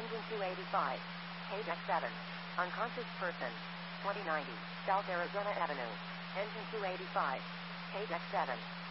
Engine 285. Page X7. Unconscious person. 2090. South Arizona Avenue. Engine 285. Page X7.